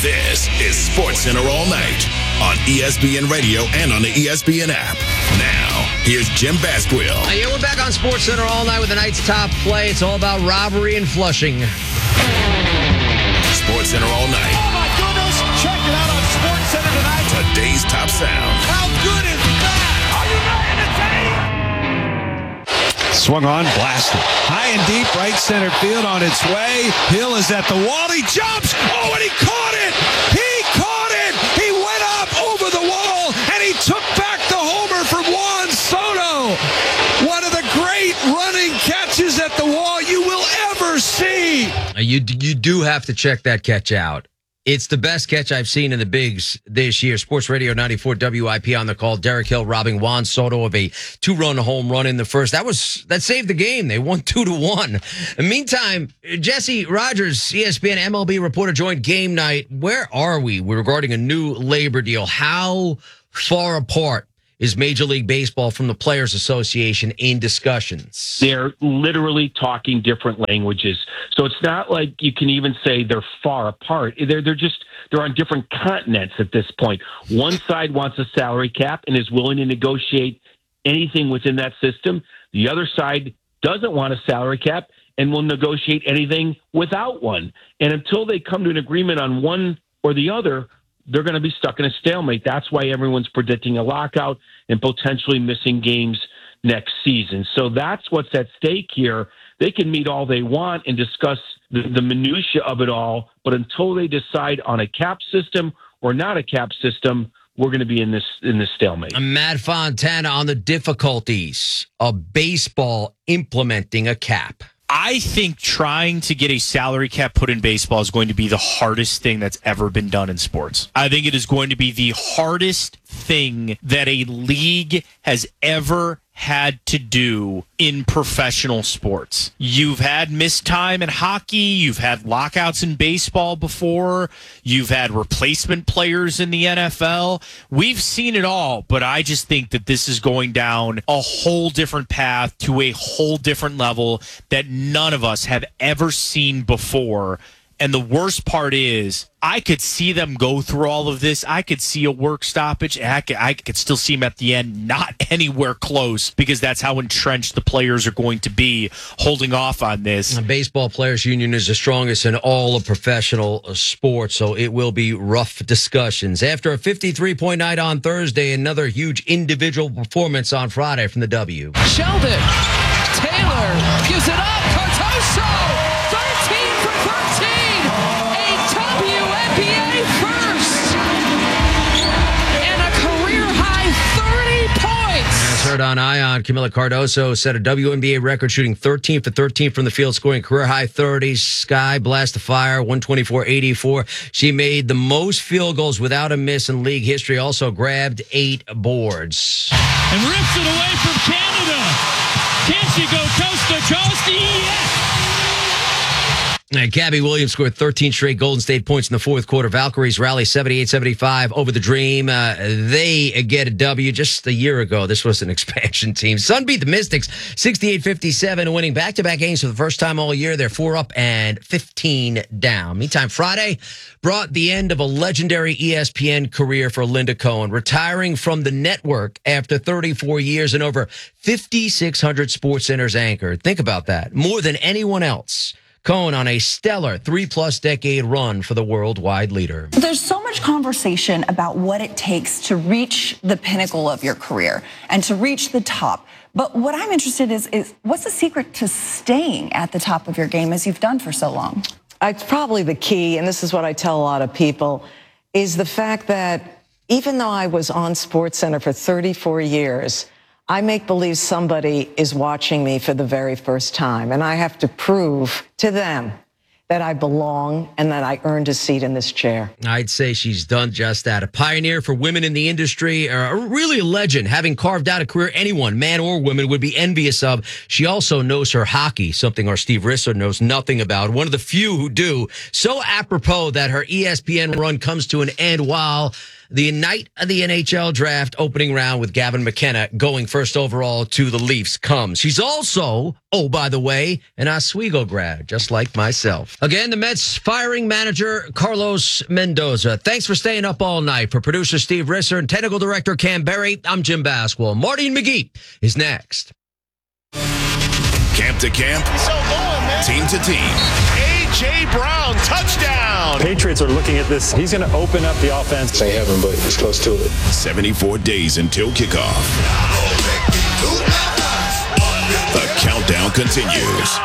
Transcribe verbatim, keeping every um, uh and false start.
This is SportsCenter All Night on E S P N Radio and on the E S P N app. Now, here's Jim Basquill. Uh, yeah, we're back on SportsCenter All Night with the night's top play. It's all about robbery and Flushing. SportsCenter All Night. Oh, my goodness. Check it out on SportsCenter tonight. Today's top sound. How good is that? Are you ready to take? Swung on, blasted. High and deep, right center field on its way. Hill is at the wall. He jumps. Oh, and he caught it. He caught it. He went up over the wall, and he took back the homer from Juan Soto. One of the great running catches at the wall you will ever see. You, you do have to check that catch out. It's the best catch I've seen in the bigs this year. Sports Radio ninety-four W I P on the call. Derek Hill robbing Juan Soto of a two-run home run in the first. That was that saved the game. They won two to one. In the meantime, Jesse Rogers, E S P N M L B reporter, joined Game Night. Where are we regarding a new labor deal? How far apart is Major League Baseball from the Players Association in discussions? They're literally talking different languages. So it's not like you can even say they're far apart. They're, they're just, they're on different continents at this point. One side wants a salary cap and is willing to negotiate anything within that system. The other side doesn't want a salary cap and will negotiate anything without one. And until they come to an agreement on one or the other, they're going to be stuck in a stalemate. That's why everyone's predicting a lockout and potentially missing games next season. So that's what's at stake here. They can meet all they want and discuss the, the minutia of it all, but until they decide on a cap system or not a cap system, we're going to be in this in this stalemate. Matt Fontana on the difficulties of baseball implementing a cap. I think trying to get a salary cap put in baseball is going to be the hardest thing that's ever been done in sports. I think it is going to be the hardest thing that a league has ever had to do in professional sports. You've had missed time in hockey. You've had lockouts in baseball before. You've had replacement players in the N F L. We've seen it all, but I just think that this is going down a whole different path to a whole different level that none of us have ever seen before. And the worst part is, I could see them go through all of this. I could see a work stoppage. And I could, I could still see them at the end, not anywhere close, because that's how entrenched the players are going to be holding off on this. The Baseball Players Union is the strongest in all of professional sports, so it will be rough discussions. After a fifty-three point night on Thursday, another huge individual performance on Friday from the W. Sheldon. Taylor gives it up. Cardoso. thirteen for thirteen. A W N B A first. And a career-high thirty points. As heard on Ion, Camila Cardoso set a W N B A record, shooting thirteen for thirteen from the field, scoring career-high thirties. Sky blast of fire, one twenty-four eighty-four. She made the most field goals without a miss in league history, also grabbed eight boards. And rips it away from Canada. Can she go coast to coast? Yes! And Gabby Williams scored thirteen straight Golden State points in the fourth quarter. Valkyries rally seventy-eight seventy-five over the Dream. Uh, they get a W just a year ago. This was an expansion team. Sun beat the Mystics sixty-eight fifty-seven, winning back-to-back games for the first time all year. They're four up and fifteen down. Meantime, Friday brought the end of a legendary E S P N career for Linda Cohen, retiring from the network after thirty-four years and over fifty-six hundred Sports Centers anchored. Think about that. More than anyone else. Cohen on a stellar three-plus decade run for the worldwide leader. There's so much conversation about what it takes to reach the pinnacle of your career and to reach the top. But what I'm interested in is, is what's the secret to staying at the top of your game as you've done for so long? It's probably the key, and this is what I tell a lot of people, is the fact that even though I was on SportsCenter for thirty-four years, I make believe somebody is watching me for the very first time, and I have to prove to them that I belong and that I earned a seat in this chair. I'd say she's done just that. A pioneer for women in the industry, uh, really a legend, having carved out a career anyone, man or woman, would be envious of. She also knows her hockey, something our Steve Risser knows nothing about. One of the few who do. So apropos that her E S P N run comes to an end while the night of the N H L draft opening round with Gavin McKenna going first overall to the Leafs comes. He's also, oh, by the way, an Oswego grad, just like myself. Again, the Mets firing manager Carlos Mendoza. Thanks for staying up all night. For producer Steve Risser and technical director Cam Berry, I'm Jim Baswell. Marty and McGee is next. Camp to camp, so going, man. Team to team. A J. Brown, touchdown. Patriots are looking at this. He's going to open up the offense. It ain't heaven, but it's close to it. seventy-four days until kickoff. The countdown continues.